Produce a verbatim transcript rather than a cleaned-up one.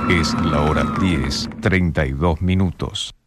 Es la hora diez, treinta y dos minutos.